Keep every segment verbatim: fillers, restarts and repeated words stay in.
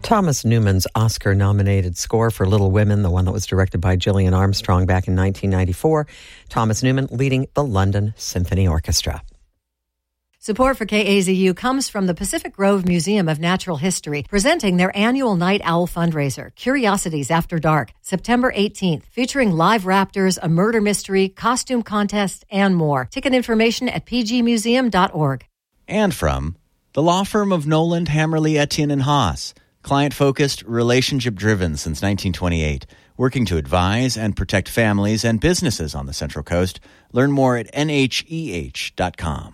Thomas Newman's Oscar-nominated score for Little Women, the one that was directed by Gillian Armstrong back in nineteen ninety-four. Thomas Newman leading the London Symphony Orchestra. Support for K A Z U comes from the Pacific Grove Museum of Natural History, presenting their annual Night Owl fundraiser, Curiosities After Dark, September eighteenth, featuring live raptors, a murder mystery, costume contest, and more. Ticket information at p g museum dot org. And from the law firm of Noland, Hammerly, Etienne and Haas, client-focused, relationship-driven since nineteen twenty-eight, working to advise and protect families and businesses on the Central Coast. Learn more at n h e h dot com.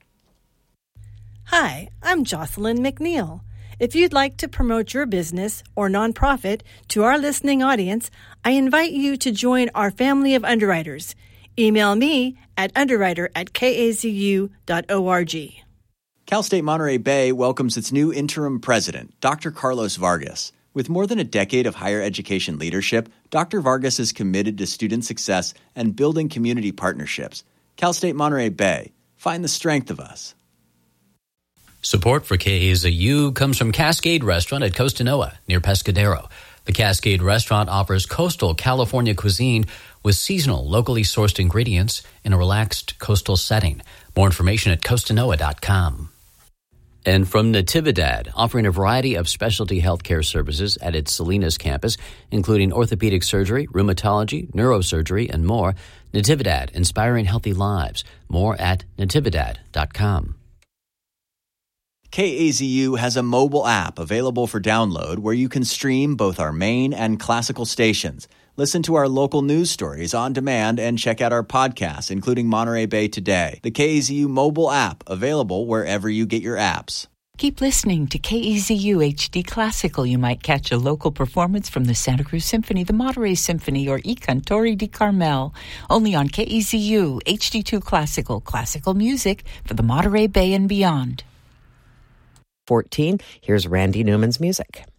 Hi, I'm Jocelyn McNeil. If you'd like to promote your business or nonprofit to our listening audience, I invite you to join our family of underwriters. Email me at underwriter at k a z u dot org. Cal State Monterey Bay welcomes its new interim president, Doctor Carlos Vargas. With more than a decade of higher education leadership, Doctor Vargas is committed to student success and building community partnerships. Cal State Monterey Bay. Find the strength of us. Support for K A Z U comes from Cascade Restaurant at Costanoa, near Pescadero. The Cascade Restaurant offers coastal California cuisine with seasonal, locally sourced ingredients in a relaxed coastal setting. More information at costanoa dot com. And from Natividad, offering a variety of specialty healthcare services at its Salinas campus, including orthopedic surgery, rheumatology, neurosurgery, and more. Natividad, inspiring healthy lives. More at natividad dot com. K A Z U has a mobile app available for download where you can stream both our main and classical stations. Listen to our local news stories on demand and check out our podcasts, including Monterey Bay Today. The K A Z U mobile app, available wherever you get your apps. Keep listening to K E Z U H D Classical. You might catch a local performance from the Santa Cruz Symphony, the Monterey Symphony, or I Cantori di Carmel. Only on K E Z U H D two Classical, classical music for the Monterey Bay and beyond. fourteen, here's Randy Newman's music.